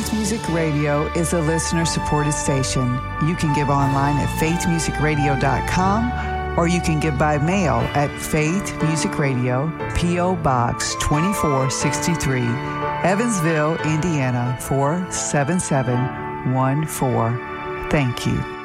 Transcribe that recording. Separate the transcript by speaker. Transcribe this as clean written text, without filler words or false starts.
Speaker 1: Faith Music Radio is a listener-supported station. You can give online at faithmusicradio.com, or you can give by mail at Faith Music Radio, P.O. Box 2463, Evansville, Indiana 47714. Thank you.